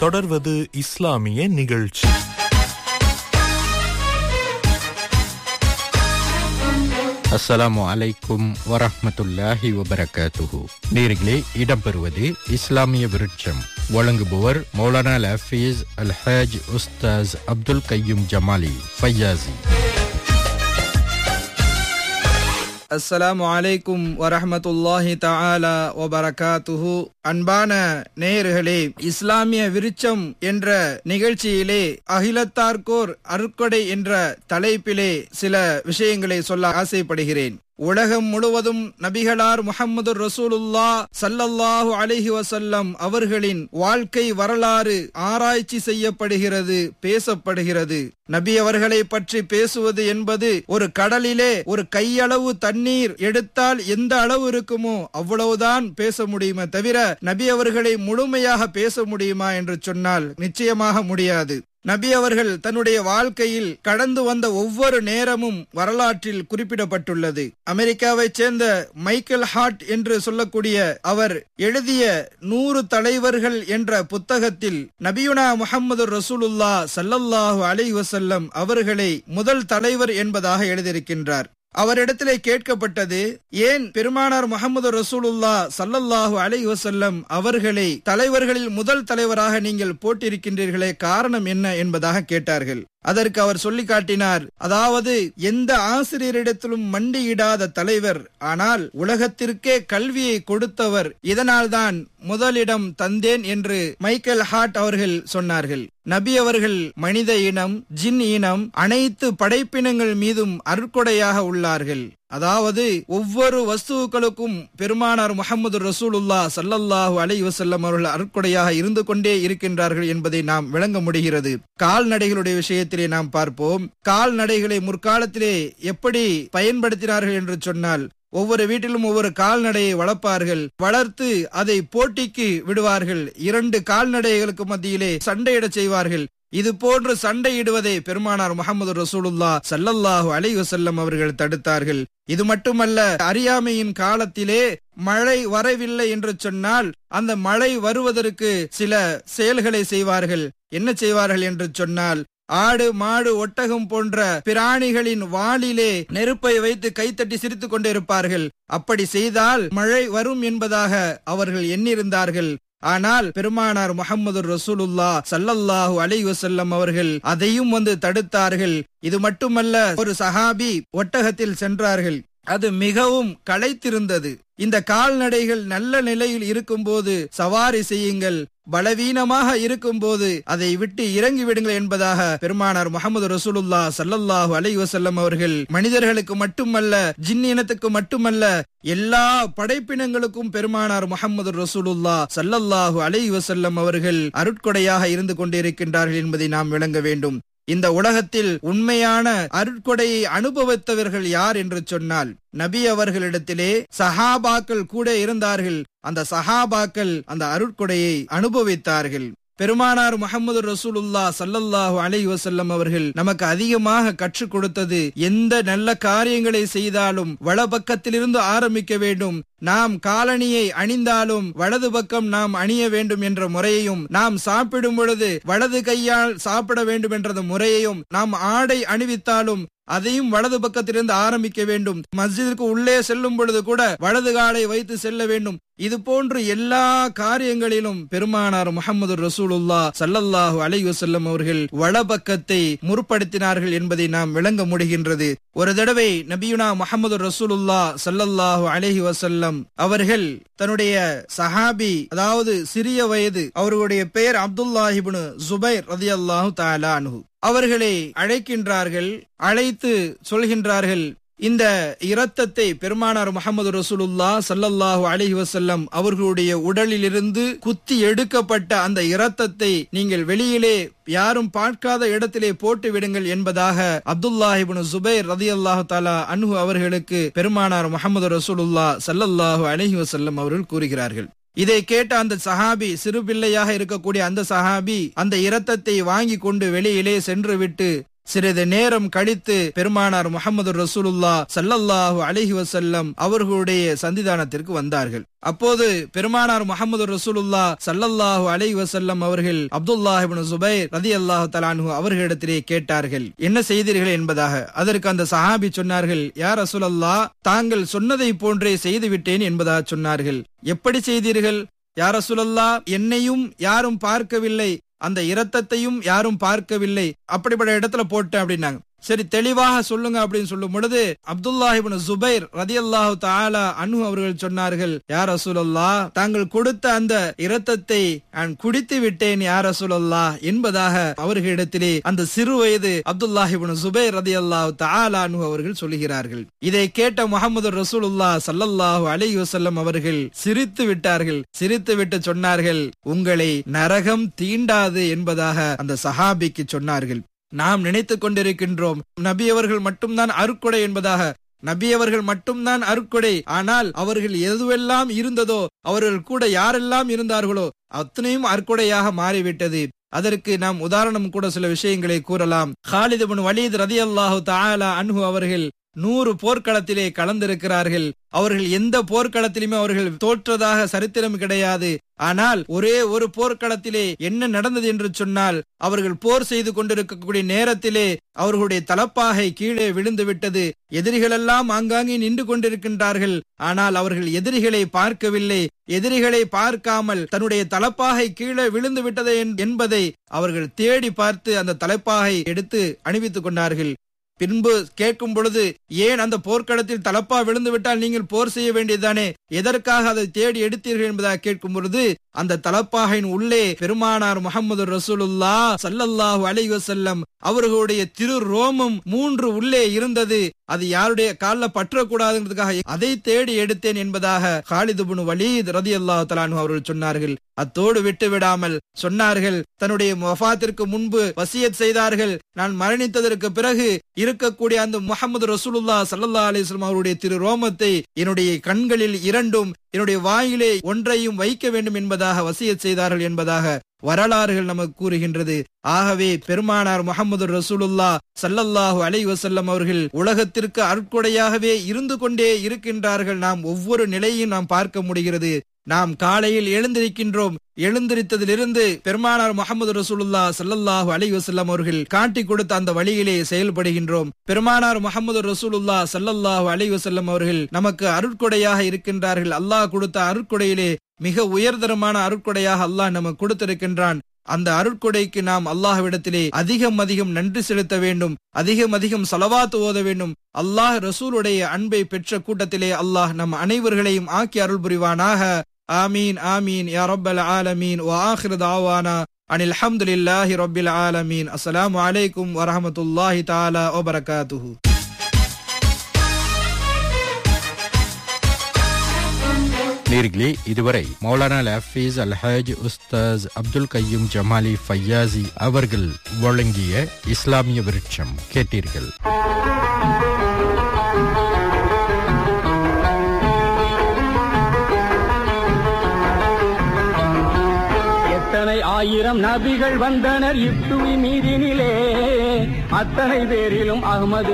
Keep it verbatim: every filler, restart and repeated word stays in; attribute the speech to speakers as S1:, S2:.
S1: தொடர்வது இஸ்லாமிய நிகழ்ச்சி.
S2: அஸ்ஸலாமு அலைக்கும் வரஹ்மத்துல்லாஹி வபரகாத்துஹு. நேர்களே, இடம்பெறுவது இஸ்லாமிய விருட்சம். வழங்குபவர் மௌலானா லஃபீஸ் அல் ஹாஜ் உஸ்தாஸ் அப்துல் கையும் ஜமாலி ஃபையாசி.
S3: அஸ்ஸலாமு அலைக்கும் வரஹ்மத்துல்லாஹி தஆலா வபரகாத்துஹு. அன்பான நேயர்களே, இஸ்லாமிய விருட்சம் என்ற நிகழ்ச்சியிலே அகிலத்தார்கோர் அருட்கொடை என்ற தலைப்பிலே சில விஷயங்களை சொல்ல ஆசைப்படுகிறேன். உலகம் முழுவதும் நபிகளார் முஹம்மது ரசூலுல்லாஹ் ஸல்லல்லாஹு அலைஹி வஸல்லம் அவர்களின் வாழ்க்கை வரலாறு ஆராய்ச்சி செய்யப்படுகிறது, பேசப்படுகிறது. நபி அவர்களை பற்றி பேசுவது என்பது ஒரு கடலிலே ஒரு கையளவு தண்ணீர் எடுத்தால் எந்த அளவு இருக்குமோ அவ்வளவுதான் பேச முடியுமே தவிர நபி அவர்களை முழுமையாக பேச முடியுமா என்று சொன்னால் நிச்சயமாக முடியாது. நபி அவர்கள் தன்னுடைய வாழ்க்கையில் கடந்து வந்த ஒவ்வொரு நேரமும் வரலாற்றில் குறிப்பிடப்பட்டுள்ளது. அமெரிக்காவைச் சேர்ந்த மைக்கேல் ஹார்ட் என்று சொல்லக்கூடிய அவர் எழுதிய நூறு தலைவர்கள் என்ற புத்தகத்தில் நபியுனா முஹம்மது ரசூலுல்லாஹ் ஸல்லல்லாஹு அலைஹி வஸல்லம் அவர்களை முதல் தலைவர் என்பதாக எழுதியிருக்கின்றார். அவரிடத்திலே கேட்கப்பட்டது, ஏன் பெருமானார் முஹம்மது ரசூலுல்லாஹ் ஸல்லல்லாஹு அலைஹி வஸல்லம் அவர்களை தலைவர்களில் முதல் தலைவராக நீங்கள் போட்டிருக்கின்றீர்களே, காரணம் என்ன என்பதாக கேட்டார்கள். அதற்கு அவர் சொல்லி காட்டினார், அதாவது எந்த ஆசிரியரிடத்திலும் மண்டியிடாத தலைவர், ஆனால் உலகத்திற்கே கல்வியை கொடுத்தவர், இதனால் தான் முதலிடம் தந்தேன் என்று மைக்கேல் ஹார்ட் அவர்கள் சொன்னார்கள். நபி அவர்கள் மனித இனம், ஜின் இனம், அனைத்து படைப்பினங்கள் மீதும் அருட்கொடையாக உள்ளார்கள். அதாவது ஒவ்வொரு வஸ்துக்களுக்கும் பெருமானார் முஹம்மது ரசூலுல்லாஹ் ஸல்லல்லாஹு அலைஹி வஸல்லம் அவர்கள் அருட்கொடையாக இருந்து கொண்டே இருக்கின்றார்கள் என்பதை நாம் விளங்க முடிகிறது. கால்நடைகளுடைய விஷயத்திலே நாம் பார்ப்போம். கால்நடைகளை முற்காலத்திலே எப்படி பயன்படுத்தினார்கள் என்று சொன்னால், ஒவ்வொரு வீட்டிலும் ஒவ்வொரு கால்நடையை வளர்ப்பார்கள். வளர்த்து அதை போட்டிக்கு விடுவார்கள். இரண்டு கால்நடைகளுக்கு மத்தியிலே சண்டையிடச் செய்வார்கள். இது போன்று சண்டையிடுவதை பெருமானார் முஹம்மது ரசூலுல்லாஹ் ஸல்லல்லாஹு அலைஹி வஸல்லம் அவர்கள் தடுத்தார்கள். இது மட்டுமல்ல, அறியாமையின் காலத்திலே மழை வரவில்லை என்று சொன்னால் அந்த மழை வருவதற்கு சில செயல்களை செய்வார்கள். என்ன செய்வார்கள் என்று சொன்னால், ஆடு, மாடு, ஒட்டகம் போன்ற பிராணிகளின் வாளிலே நெருப்பை வைத்து கைத்தட்டி சிரித்துக் கொண்டிருப்பார்கள். அப்படி செய்தால் மழை வரும் என்பதாக அவர்கள் எண்ணியிருந்தார்கள். ஆனால் பெருமானார் முஹம்மது ரசூலுல்லாஹ் ஸல்லல்லாஹு அலைஹி வஸல்லம் அவர்கள் அதையும் வந்து தடுத்தார்கள். இது மட்டுமல்ல, ஒரு சஹாபி ஒட்டகத்தில் சென்றார்கள். அது மிகவும் களைத்திருந்தது. இந்த கால்நடைகள் நல்ல நிலையில் இருக்கும் போது சவாரி செய்யுங்கள், பலவீனமாக இருக்கும் போது அதை விட்டு இறங்கி விடுங்கள் என்பதாக பெருமானார் முஹம்மது ரசூலுல்லாஹ் ஸல்லல்லாஹு அலைஹி வஸல்லம் அவர்கள் மனிதர்களுக்கு மட்டுமல்ல, ஜின் இனத்துக்கு மட்டுமல்ல, எல்லா படைப்பினங்களுக்கும் பெருமானார் முஹம்மது ரசூலுல்லாஹ் ஸல்லல்லாஹு அலைஹி வஸல்லம் அவர்கள் அருட்கொடையாக இருந்து கொண்டிருக்கின்றார்கள் என்பதை நாம் விளங்க வேண்டும். இந்த உலகத்தில் உண்மையான அருட்கொடையை அனுபவித்தவர்கள் யார் என்று சொன்னால், நபி அவர்களிடத்திலே சஹாபாக்கள் கூட இருந்தார்கள். அந்த சஹாபாக்கள் அந்த அருட்கொடையை அனுபவித்தார்கள். பெருமானார் முஹம்மது ரசூலுல்லாஹ் ஸல்லல்லாஹு அலைஹி வஸல்லம் அவர்கள் நமக்கு அதிகமாக கற்றுக் கொடுத்தது, எந்த நல்ல காரியங்களை செய்தாலும் வலப்பக்கத்திலிருந்து ஆரம்பிக்க வேண்டும். நாம் காலணியை அணிந்தாலும் வலது பக்கம் நாம் அணிய வேண்டும் என்ற முறையையும், நாம் சாப்பிடும் பொழுது வலது கையால் சாப்பிட வேண்டும் என்ற முறையையும், நாம் ஆடை அணிவித்தாலும் அதையும் வலது பக்கத்திலிருந்து ஆரம்பிக்க வேண்டும். மஸ்ஜிதுக்கு உள்ளே செல்லும் பொழுது கூட வலது காலை வைத்து செல்ல வேண்டும். இது போன்று எல்லா காரியங்களிலும் பெருமானார் முஹம்மது ரசூலுல்லாஹ் ஸல்லல்லாஹு அலைஹி வஸல்லம் அவர்கள் வலப்பக்கத்தை முற்படுத்தினார்கள் என்பதை நாம் விளங்க முடிகின்றது. ஒரு தடவை நபியுனா முஹம்மது ரசூலுல்லாஹ் ஸல்லல்லாஹு அலைஹி வஸல்லம் அவர்கள் தன்னுடைய சஹாபி, அதாவது சிறிய வயது, அவர்களுடைய பெயர் அப்துல்லாஹ் இப்னு ஜுபைர் ரலியல்லாஹு தஆலா அன்ஹு, அவர்களை அழைக்கின்றார்கள். அழைத்து சொல்கின்றார்கள், இந்த இரத்தத்தை பெருமானார் முஹம்மது ரசூலுல்லாஹ் ஸல்லல்லாஹு அலைஹி வஸல்லம் அவர்களுடைய உடலிலிருந்து குத்தி எடுக்கப்பட்ட அந்த இரத்தத்தை நீங்கள் வெளியிலே யாரும் பார்க்காத இடத்திலே போட்டு விடுங்கள் என்பதாக அப்துல்லாஹ் இப்னு ஜுபைர் ரலியல்லாஹு தஆலா அன்ஹு அவர்களுக்கு பெருமானார் முஹம்மது ரசூலுல்லாஹ் ஸல்லல்லாஹு அலைஹி வஸல்லம் அவர்கள் கூறுகிறார்கள். இதை கேட்ட அந்த சஹாபி, சிறு பிள்ளையாக இருக்கக்கூடிய அந்த சஹாபி, அந்த இரத்தத்தை வாங்கி கொண்டு வெளியிலே சென்று விட்டு சிறிது நேரம் கழித்து பெருமானார் முஹம்மது ரசூலுல்லாஹ் ஸல்லல்லாஹு அலைஹி வஸல்லம் அவர்களுடைய சந்திதானத்திற்கு வந்தார்கள். அப்போது பெருமானார் முஹம்மது ரசூலுல்லாஹ் ஸல்லல்லாஹு அலைஹி வஸல்லம் அவர்கள் அப்துல்லாஹ் இப்னு ஸுபைர் ரலியல்லாஹு தஆலா அன்ஹு அவர்களிடத்திலே கேட்டார்கள், என்ன செய்தீர்கள் என்பதாக. அதற்கு அந்த சஹாபி சொன்னார்கள், யா ரசூலல்லாஹ், தாங்கள் சொன்னதை போன்றே செய்துவிட்டேன் என்பதாக சொன்னார்கள். எப்படி செய்தீர்கள்? யா ரசூலல்லாஹ், என்னையும் யாரும் பார்க்கவில்லை, அந்த இரத்தத்தையும் யாரும் பார்க்கவில்லை, அப்படிப்பட்ட இடத்துல போட்டேன் அப்படின்னாங்க. சரி, தெளிவாக சொல்லுங்க அப்படின்னு சொல்லும் பொழுது அப்துல்லாஹ் இப்னு ஸுபைர் ரலியல்லாஹு தஆலா அன்ஹு அவர்கள் சொன்னார்கள், யா ரசூலல்லாஹ், தாங்கள் கொடுத்த அந்த இரத்தத்தை நான் குடித்து விட்டேன் யா ரசூலல்லாஹ் என்பதாக அவர்களிடத்திலே அந்த சிறு வயது அப்துல்லாஹ் இப்னு ஸுபைர் ரலியல்லாஹு தஆலா அன்ஹு அவர்கள் சொல்லுகிறார்கள். இதை கேட்ட முஹம்மது ரசூலுல்லாஹ் ஸல்லல்லாஹு அலைஹி வஸல்லம் அவர்கள் சிரித்து விட்டார்கள். சிரித்து விட்டு சொன்னார்கள், உங்களை நரகம் தீண்டாது என்பதாக அந்த சஹாபிக்கு சொன்னார்கள். நாம் நினைத்துக் கொண்டிருக்கின்றோம் நபி அவர்கள் மட்டும்தான் அருட்கொடை என்பதாக. நபி அவர்கள் மட்டும்தான் அருட்கொடை. ஆனால் அவர்கள் எதுவெல்லாம் இருந்ததோ, அவர்கள் கூட யாரெல்லாம் இருந்தார்களோ அத்தனையும் அருட்கொடையாக மாறிவிட்டது. அதற்கு நாம் உதாரணம் கூட சில விஷயங்களை கூறலாம். காலித் இப்னு வலீத் ரலியல்லாஹு தஆலா அன்ஹு அவர்கள் நூறு போர்க்களத்திலே கலந்திருக்கிறார்கள். அவர்கள் எந்த போர்க்களத்திலுமே அவர்கள் தோற்றதாக சரித்திரம் கிடையாது. ஆனால் ஒரே ஒரு போர்க்களத்திலே என்ன நடந்தது என்று சொன்னால், அவர்கள் போர் செய்து கொண்டிருக்கக்கூடிய நேரத்திலே அவர்களுடைய தலப்பாகை கீழே விழுந்து விட்டது. எதிரிகளெல்லாம் ஆங்காங்கே நின்று கொண்டிருக்கின்றார்கள். ஆனால் அவர்கள் எதிரிகளை பார்க்கவில்லை. எதிரிகளை பார்க்காமல் தன்னுடைய தலப்பாகை கீழே விழுந்து விட்டது என்பதை அவர்கள் தேடி பார்த்து அந்த தலப்பாகை எடுத்து அணிவித்துக் கொண்டார்கள். பின்பு கேட்கும் பொழுது, ஏன் அந்த போர்க்களத்தில் தலப்பா விழுந்து விட்டால் நீங்கள் போர் செய்ய வேண்டியதுதானே, எதற்காக அதை தேடி எடுத்தீர்கள் என்பதாக கேட்கும் பொழுது, அந்த தலப்பாகையின் உள்ளே பெருமானார் முஹம்மது ரசூலுல்லாஹ் ஸல்லல்லாஹு அலைஹி வஸல்லம் அவர்களுடைய திரு ரோமம் மூன்று உள்ளே இருந்தது. அது யாருடைய காலில் பற்றக்கூடாதுன்றதுக்காக அதை தேடி எடுத்தேன் என்பதாக காலித் இப்னு வலீத் ரலியல்லாஹு தஆலா அன்ஹு அவர்கள் சொன்னார்கள். அத்தோடு விட்டு விடாமல் சொன்னார்கள், தன்னுடைய வஃபாத்திற்கு முன்பு வசியத் செய்தார்கள், நான் மரணித்ததற்கு பிறகு இருக்கக்கூடிய அந்த முஹம்மது ரசூலுல்லாஹ் ஸல்லல்லாஹு அலைஹி வஸல்லம் அவருடைய திரு ரோமத்தை என்னுடைய கண்களில் இரண்டும் என்னுடைய வாயிலே ஒன்றையும் வைக்க வேண்டும் என்பதாக வசியத் செய்தார்கள் என்பதாக வரலாறுகள் நமக்கு கூறுகின்றது. ஆகவே பெருமானார் முஹம்மது ரசூலுல்லாஹ் ஸல்லல்லாஹு அலைஹி வஸல்லம் அவர்கள் உலகத்திற்கு அருட்கொடையாகவே இருந்து கொண்டே இருக்கின்றார்கள். நாம் ஒவ்வொரு நிலையும் நாம் பார்க்க முடிகிறது. நாம் காலையில் எழுந்திருக்கின்றோம். எழுந்திருத்ததிலிருந்து பெருமானார் முஹம்மது ரசூலுல்லாஹ் ஸல்லல்லாஹு அலைஹி வஸல்லம் அவர்கள் காட்டி கொடுத்த அந்த வழியிலே செயல்படுகின்றோம். பெருமானார் முஹம்மது ரசூலுல்லாஹ் ஸல்லல்லாஹு அலைஹி வஸல்லம் அவர்கள் நமக்கு அருட்கொடையாக இருக்கின்றார்கள். அல்லாஹ் கொடுத்த அருட்கொடையிலே மிக உயர்தரமான அருட்கொடையாக அல்லாஹ் நமக்கு கொடுத்திருக்கின்றான். அந்த அருட்கொடைக்கு நாம் அல்லாஹ்விடத்திலே அதிகம் அதிகம் நன்றி செலுத்த வேண்டும். அதிகம் அதிகம் ஸலவாத் ஓத வேண்டும். அல்லாஹ் ரசூலுடைய அன்பை பெற்ற கூட்டத்திலே அல்லாஹ் நம் அனைவர்களையும் ஆக்கி அருள் புரிவானாக. ஆமீன் ஆமீன் யா ரப்பல் ஆலமீன். வ ஆகிரு தஅவானா அனில் ஹம்துலில்லாஹி ரப்பில் ஆலமீன். அஸ்ஸலாமு அலைக்கும் வ ரஹ்மத்துல்லாஹி தஆலா வ பரகாத்துஹு.
S2: நேயர்களே, இதுவரை மௌலானா ஹஃபீஸ் அல்ஹாஜ் உஸ்தாஸ் அப்துல் கையூம் ஜமாலி ஃபையாசி அவர்கள் வழங்கிய இஸ்லாமிய விருட்சம் கேட்டீர்கள்.
S4: எத்தனை ஆயிரம் நபிகள் வந்தனர் இத்துவி மீதினிலே, அத்தனை பேரிலும் அஹ்மது